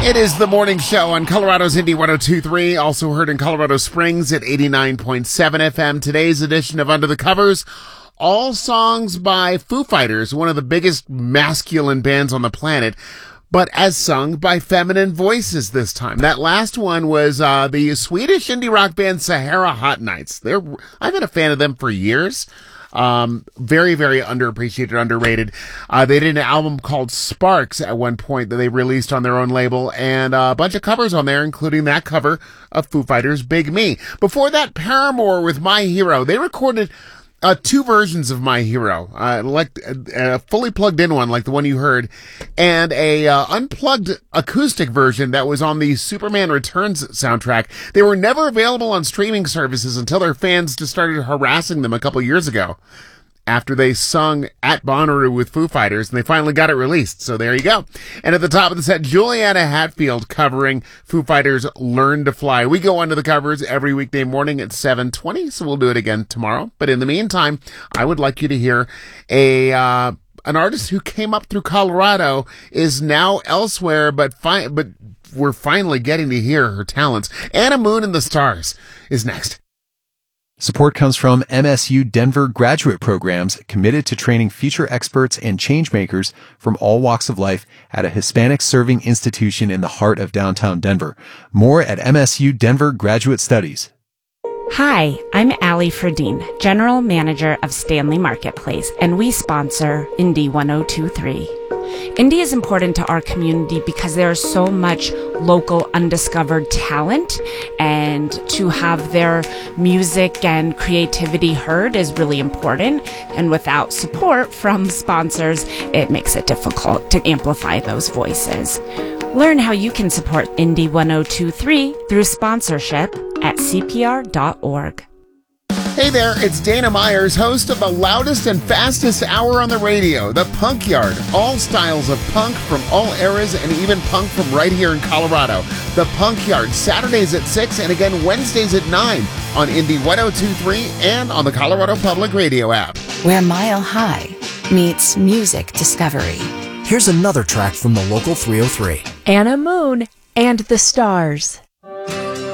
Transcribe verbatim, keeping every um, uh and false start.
It is the morning show on Colorado's Indie one oh two point three, also heard in Colorado Springs at eighty-nine point seven F M. Today's edition of Under the Covers, all songs by Foo Fighters, one of the biggest masculine bands on the planet, but as sung by feminine voices this time. That last one was uh, the Swedish indie rock band Sahara Hot Nights. They're, I've been a fan of them for years. Um, very, very underappreciated, underrated. Uh, they did an album called Sparks at one point that they released on their own label, and uh, a bunch of covers on there, including that cover of Foo Fighters' Big Me. Before that, Paramore with My Hero. They recorded uh, two versions of My Hero, uh, like a fully plugged in one, like the one you heard, and a uh, unplugged acoustic version that was on the Superman Returns soundtrack. They were never available on streaming services until their fans just started harassing them a couple years ago, after they sung at Bonnaroo with Foo Fighters, and they finally got it released. So there you go. And at the top of the set, Juliana Hatfield covering Foo Fighters' Learn to Fly. We go onto the covers every weekday morning at seven twenty, so we'll do it again tomorrow. But in the meantime, I would like you to hear a uh an artist who came up through Colorado, is now elsewhere, but fi- but we're finally getting to hear her talents. Anna Moon and the Stars is next. Support comes from M S U Denver graduate programs committed to training future experts and changemakers from all walks of life at a Hispanic serving institution in the heart of downtown Denver. More at M S U Denver Graduate Studies. Hi, I'm Allie Fredine, General Manager of Stanley Marketplace, and we sponsor Indie one oh two point three. Indie is important to our community because there is so much local undiscovered talent, and to have their music and creativity heard is really important. And without support from sponsors, it makes it difficult to amplify those voices. Learn how you can support Indie one oh two point three through sponsorship at C P R dot org. Hey there, it's Dana Myers, host of the loudest and fastest hour on the radio, The Punk Yard. All styles of punk from all eras, and even punk from right here in Colorado. The Punk Yard, Saturdays at six and again Wednesdays at nine on Indie one oh two point three and on the Colorado Public Radio app. Where Mile High meets music discovery. Here's another track from the local three oh three. Anna Moon and the Stars.